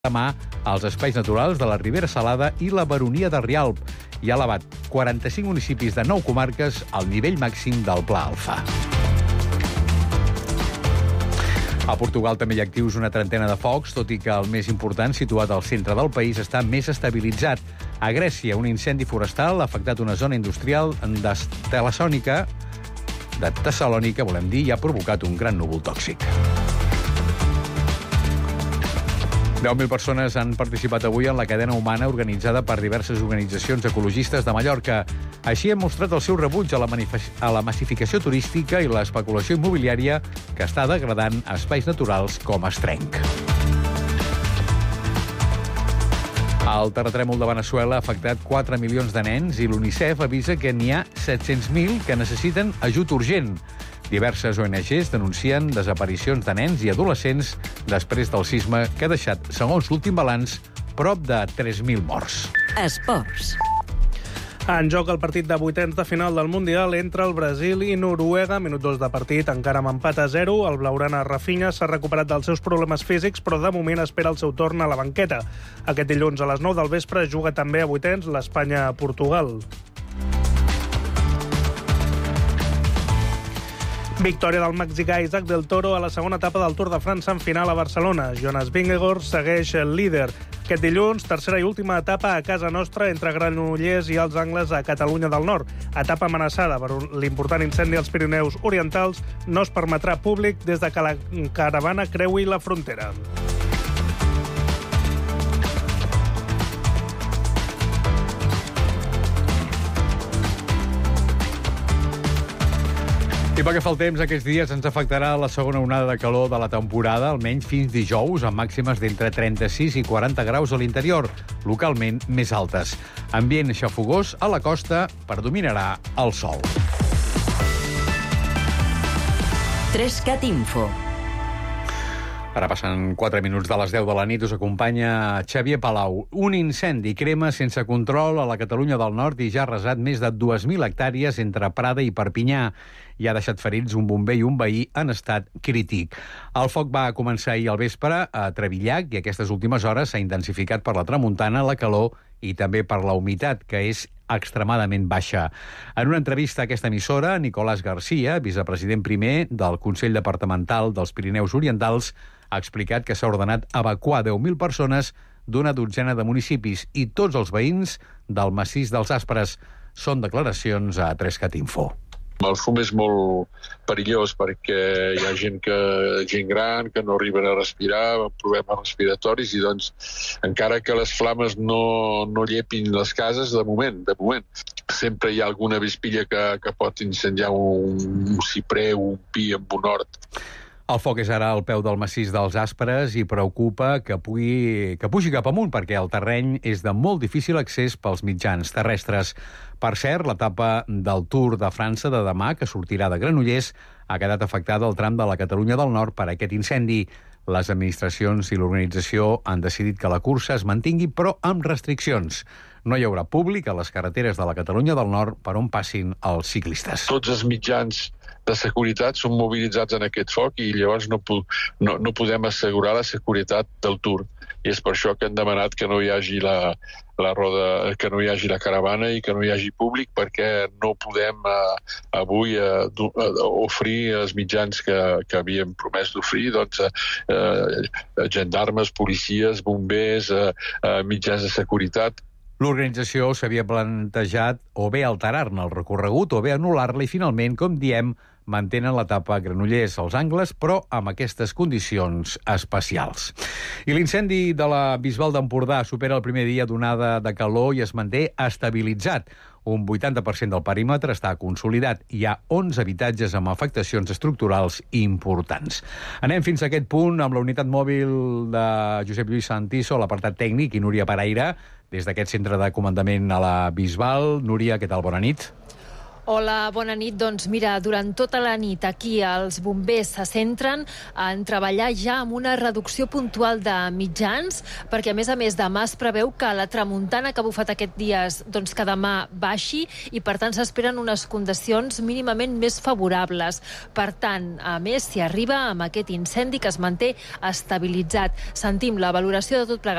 demà als espais naturals de la Ribera Salada i la Baronia de Rialb i ha elevat 45 municipis de 9 comarques al nivell màxim del Pla Alfa. A Portugal també hi ha actius una trentena de focs, tot i que el més important, situat al centre del país, està més estabilitzat. A Grècia, un incendi forestal ha afectat una zona industrial de Tessalònica, volem dir, i ha provocat un gran núvol tòxic. 10.000 persones han participat avui en la cadena humana organitzada per diverses organitzacions ecologistes de Mallorca. Així han mostrat el seu rebuig a la massificació turística i l'especulació immobiliària que està degradant espais naturals com Estrenc. El terratrèmol de Veneçuela ha afectat 4 milions de nens i l'UNICEF avisa que n'hi ha 700.000 que necessiten ajut urgent. Diverses ONGs denuncien desaparicions de nens i adolescents després del sisme que ha deixat, segons l'últim balanç, prop de 3.000 morts. Esports. En joc el partit de vuitens de final del Mundial entre el Brasil i Noruega. Minut 2 de partit, encara amb empat a 0. El blaugrana Rafinha s'ha recuperat dels seus problemes físics, però de moment espera el seu torn a la banqueta. Aquest dilluns a les 9 del vespre juga també a vuitens l'Espanya-Portugal. Victòria del mexicà Isaac del Toro a la segona etapa del Tour de França en final a Barcelona. Jonas Vingegaard segueix el líder. Aquest dilluns, tercera i última etapa a casa nostra entre Granollers i els Angles a Catalunya del Nord. Etapa amenaçada per l'important incendi als Pirineus Orientals. No es permetrà públic des de que la caravana creui la frontera. I pel que fa al temps, aquests dies ens afectarà la segona onada de calor de la temporada, almenys fins dijous, amb màximes d'entre 36 i 40 graus a l'interior, localment més altes. Ambient xafogós a la costa, predominarà el sol. 3CAT Info. Ara passen 4 minuts de les 10 de la nit, us acompanya Xavier Palau. Un incendi crema sense control a la Catalunya del Nord i ja ha arrasat més de 2.000 hectàrees entre Prada i Perpinyà. I ha deixat ferits un bomber i un veí en estat crític. El foc va començar ahir al vespre a Trevillac i aquestes últimes hores s'ha intensificat per la tramuntana, la calor i també per la humitat, que és extremadament baixa. En una entrevista a aquesta emissora, Nicolás García, vicepresident primer del Consell Departamental dels Pirineus Orientals, ha explicat que s'ha ordenat evacuar 10.000 persones d'una dotzena de municipis i tots els veïns del massís dels Aspres. Són declaracions a 3CAT Info. El fum és molt perillós perquè hi ha gent gran que no arriben a respirar, amb problemes respiratoris, i doncs, encara que les flames no llepin les cases, de moment, sempre hi ha alguna vespilla que pot incendiar un ciprer o un pi amb un hort. El foc és ara al peu del massís dels Aspres i preocupa que pugi cap amunt perquè el terreny és de molt difícil accés pels mitjans terrestres. Per cert, l'etapa del Tour de França de demà, que sortirà de Granollers, ha quedat afectada al tram de la Catalunya del Nord per aquest incendi. Les administracions i l'organització han decidit que la cursa es mantingui, però amb restriccions. No hi haurà públic a les carreteres de la Catalunya del Nord per on passin els ciclistes. Tots els mitjans de seguretat són mobilitzats en aquest foc i llavors no podem assegurar la seguretat del Tour. I és per això que hem demanat que no hi hagi la roda, que no hi hagi la caravana i que no hi hagi públic, perquè no podem avui oferir els mitjans que havíem promès d'oferir, doncs gendarmes, policies, bombers, mitjans de seguretat. L'organització s'havia plantejat o bé alterar-ne el recorregut o bé anul·lar-la i finalment, com diem, mantenen l'etapa Granollers als Angles, però amb aquestes condicions especials. I l'incendi de la Bisbal d'Empordà supera el primer dia d'onada de calor i es manté estabilitzat. Un 80% del perímetre està consolidat. Hi ha 11 habitatges amb afectacions estructurals importants. Anem fins a aquest punt amb la unitat mòbil de Josep Lluís Santiso, l'apartat tècnic, i Núria Paraire, des d'aquest centre de comandament a la Bisbal. Núria, què tal? Bona nit. Hola, bona nit. Doncs mira, durant tota la nit aquí els bombers se centren en treballar ja amb una reducció puntual de mitjans, perquè a més demà es preveu que la tramuntana que ha bufat aquests dies, doncs que demà baixi i per tant s'esperen unes condicions mínimament més favorables. Per tant, a més, s'hi arriba amb aquest incendi que es manté estabilitzat. Sentim la valoració de tot plegat